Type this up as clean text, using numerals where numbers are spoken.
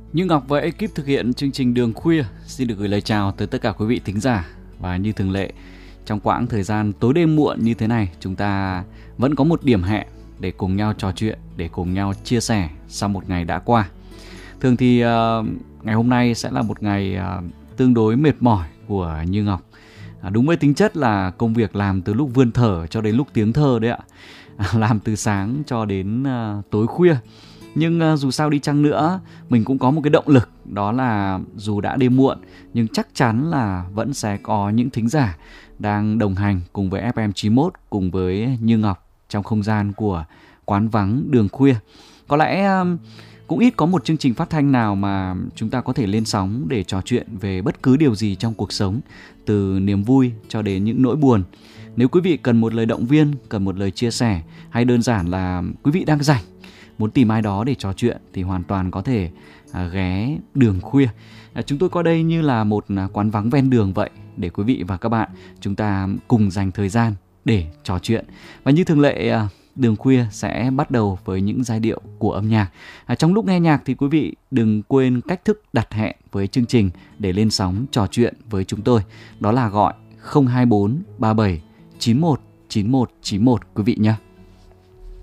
Như Ngọc và ekip thực hiện chương trình Đường Khuya xin được gửi lời chào tới tất cả quý vị thính giả. Và như thường lệ, trong quãng thời gian tối đêm muộn như thế này, chúng ta vẫn có một điểm hẹn để cùng nhau trò chuyện, để cùng nhau chia sẻ sau một ngày đã qua. Thường thì ngày hôm nay sẽ là một ngày tương đối mệt mỏi của Như Ngọc. Đúng với tính chất là công việc làm từ lúc vươn thở cho đến lúc tiếng thơ đấy ạ. Làm từ sáng cho đến tối khuya. Nhưng dù sao đi chăng nữa, mình cũng có một cái động lực, đó là dù đã đêm muộn nhưng chắc chắn là vẫn sẽ có những thính giả đang đồng hành cùng với FM91, cùng với Như Ngọc trong không gian của Quán Vắng Đường Khuya. Có lẽ cũng ít có một chương trình phát thanh nào mà chúng ta có thể lên sóng để trò chuyện về bất cứ điều gì trong cuộc sống, từ niềm vui cho đến những nỗi buồn. Nếu quý vị cần một lời động viên, cần một lời chia sẻ, hay đơn giản là quý vị đang rảnh, muốn tìm ai đó để trò chuyện, thì hoàn toàn có thể ghé Đường Khuya. Chúng tôi coi đây như là một quán vắng ven đường vậy, để quý vị và các bạn chúng ta cùng dành thời gian để trò chuyện. Và như thường lệ, Đường Khuya sẽ bắt đầu với những giai điệu của âm nhạc. Trong lúc nghe nhạc thì quý vị đừng quên cách thức đặt hẹn với chương trình để lên sóng trò chuyện với chúng tôi. Đó là gọi 024 37 91 91 91 quý vị nhé.